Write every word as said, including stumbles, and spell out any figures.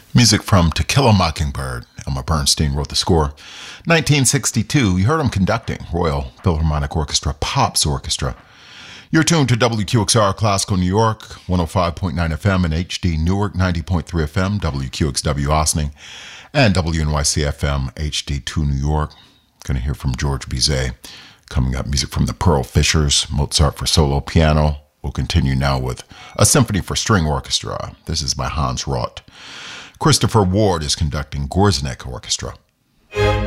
Music from To Kill a Mockingbird. Elmer Bernstein wrote the score. nineteen sixty-two, you heard him conducting Royal Philharmonic Orchestra, Pops Orchestra. You're tuned to W Q X R Classical New York, one oh five point nine F M and H D Newark, ninety point three F M, W Q X W Ossining, and W N Y C F M, H D two New York. Going to hear from George Bizet. Coming up, music from the Pearl Fishers, Mozart for solo piano. We'll continue now with a symphony for string orchestra. This is by Hans Roth. Christopher Ward is conducting Gorznek Orchestra.